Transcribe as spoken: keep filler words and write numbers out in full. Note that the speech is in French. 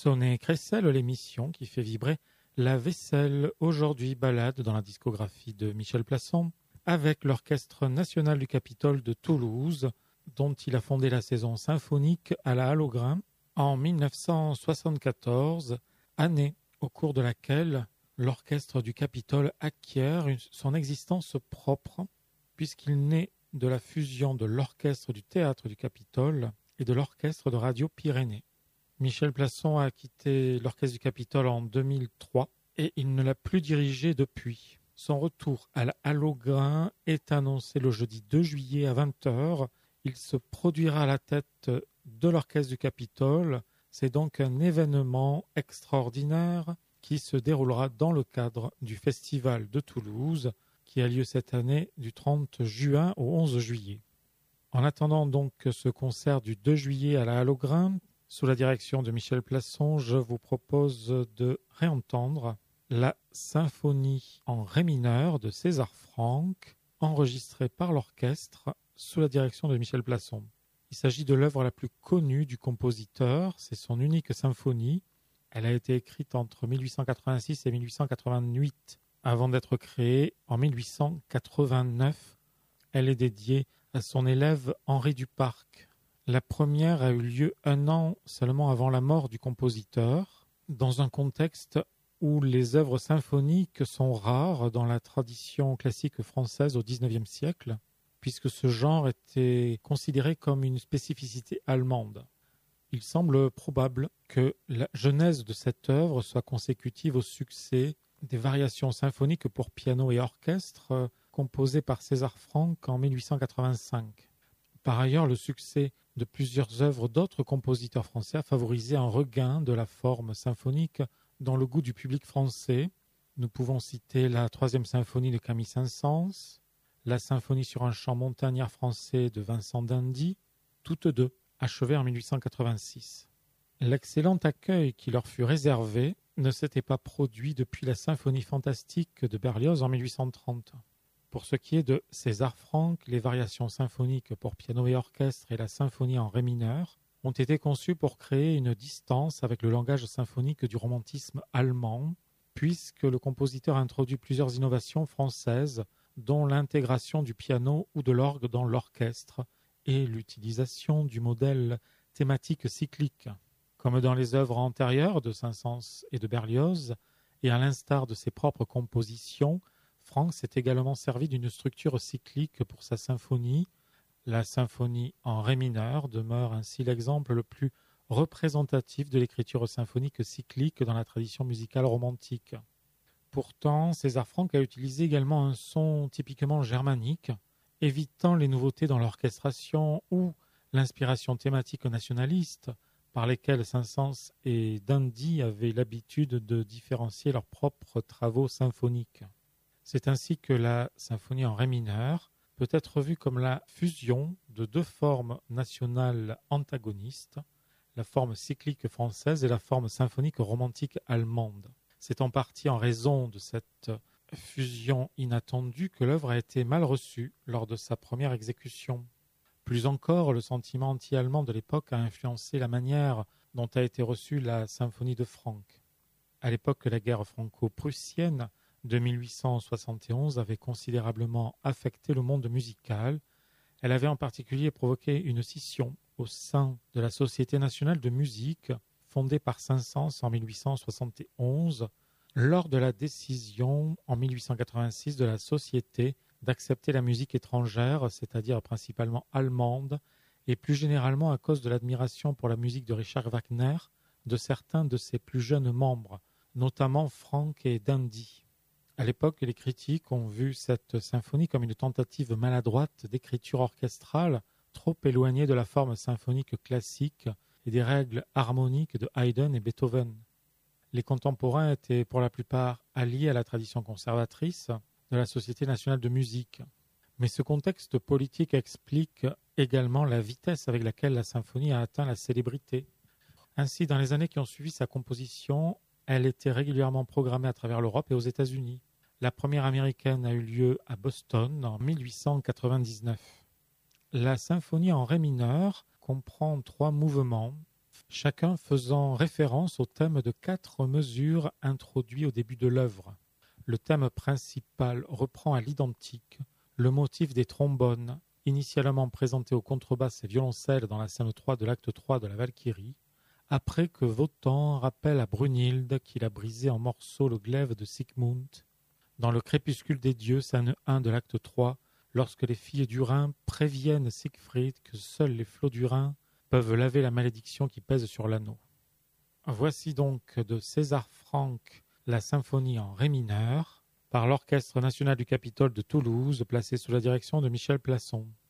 Sonnet Crécelle, l'émission qui fait vibrer la vaisselle. Aujourd'hui, balade dans la discographie de Michel Plasson avec l'Orchestre national du Capitole de Toulouse, dont il a fondé la saison symphonique à la Halograin en mille neuf cent soixante-quatorze, année au cours de laquelle l'Orchestre du Capitole acquiert une, son existence propre, puisqu'il naît de la fusion de l'Orchestre du Théâtre du Capitole et de l'Orchestre de Radio Pyrénées. Michel Plasson a quitté l'Orchestre du Capitole en deux mille trois et il ne l'a plus dirigé depuis. Son retour à la Halograin est annoncé le jeudi deux juillet à vingt heures. Il se produira à la tête de l'Orchestre du Capitole. C'est donc un événement extraordinaire qui se déroulera dans le cadre du Festival de Toulouse qui a lieu cette année du trente juin au onze juillet. En attendant donc ce concert du deux juillet à la Halograin, sous la direction de Michel Plasson, je vous propose de réentendre la symphonie en ré mineur de César Franck, enregistrée par l'orchestre sous la direction de Michel Plasson. Il s'agit de l'œuvre la plus connue du compositeur, c'est son unique symphonie. Elle a été écrite entre mille huit cent quatre-vingt-six et mille huit cent quatre-vingt-huit, avant d'être créée en mille huit cent quatre-vingt-neuf. Elle est dédiée à son élève Henri Duparc. La première a eu lieu un an seulement avant la mort du compositeur, dans un contexte où les œuvres symphoniques sont rares dans la tradition classique française au dix-neuvième siècle, puisque ce genre était considéré comme une spécificité allemande. Il semble probable que la genèse de cette œuvre soit consécutive au succès des variations symphoniques pour piano et orchestre composées par César Franck en mille huit cent quatre-vingt-cinq. Par ailleurs, le succès de plusieurs œuvres d'autres compositeurs français a favorisé un regain de la forme symphonique dans le goût du public français. Nous pouvons citer la troisième symphonie de Camille Saint-Saëns, la symphonie sur un chant montagnard français de Vincent d'Indy, toutes deux achevées en mille huit cent quatre-vingt-six. L'excellent accueil qui leur fut réservé ne s'était pas produit depuis la symphonie fantastique de Berlioz en mille huit cent trente. Pour ce qui est de César Franck, les variations symphoniques pour piano et orchestre et la symphonie en ré mineur ont été conçues pour créer une distance avec le langage symphonique du romantisme allemand, puisque le compositeur introduit plusieurs innovations françaises, dont l'intégration du piano ou de l'orgue dans l'orchestre et l'utilisation du modèle thématique cyclique. Comme dans les œuvres antérieures de Saint-Saëns et de Berlioz, et à l'instar de ses propres compositions, Franck s'est également servi d'une structure cyclique pour sa symphonie. La symphonie en ré mineur demeure ainsi l'exemple le plus représentatif de l'écriture symphonique cyclique dans la tradition musicale romantique. Pourtant, César Franck a utilisé également un son typiquement germanique, évitant les nouveautés dans l'orchestration ou l'inspiration thématique nationaliste par lesquelles Saint-Saëns et d'Indy avaient l'habitude de différencier leurs propres travaux symphoniques. C'est ainsi que la symphonie en ré mineur peut être vue comme la fusion de deux formes nationales antagonistes, la forme cyclique française et la forme symphonique romantique allemande. C'est en partie en raison de cette fusion inattendue que l'œuvre a été mal reçue lors de sa première exécution. Plus encore, le sentiment anti-allemand de l'époque a influencé la manière dont a été reçue la symphonie de Franck. À l'époque, la guerre franco-prussienne de mille huit cent soixante et onze avait considérablement affecté le monde musical. Elle avait en particulier provoqué une scission au sein de la Société nationale de musique, fondée par Saint-Saëns en mille huit cent soixante et onze, lors de la décision en mille huit cent quatre-vingt-six de la Société d'accepter la musique étrangère, c'est-à-dire principalement allemande, et plus généralement à cause de l'admiration pour la musique de Richard Wagner de certains de ses plus jeunes membres, notamment Franck et d'Indy. À l'époque, les critiques ont vu cette symphonie comme une tentative maladroite d'écriture orchestrale, trop éloignée de la forme symphonique classique et des règles harmoniques de Haydn et Beethoven. Les contemporains étaient pour la plupart alliés à la tradition conservatrice de la Société nationale de musique. Mais ce contexte politique explique également la vitesse avec laquelle la symphonie a atteint la célébrité. Ainsi, dans les années qui ont suivi sa composition, elle était régulièrement programmée à travers l'Europe et aux États-Unis. La première américaine a eu lieu à Boston en mille huit cent quatre-vingt-dix-neuf. La symphonie en ré mineur comprend trois mouvements chacun faisant référence au thème de quatre mesures introduits au début de l'œuvre. Le thème principal reprend à l'identique le motif des trombones, initialement présenté aux contrebasses et violoncelles dans la scène trois de l'acte trois de la Valkyrie, après que Wotan rappelle à Brunhilde qu'il a brisé en morceaux le glaive de Sigmund, dans le crépuscule des dieux, scène un de l'acte trois, lorsque les filles du Rhin préviennent Siegfried que seuls les flots du Rhin peuvent laver la malédiction qui pèse sur l'anneau. Voici donc de César Franck la symphonie en ré mineur, par l'Orchestre national du Capitole de Toulouse, placé sous la direction de Michel Plasson.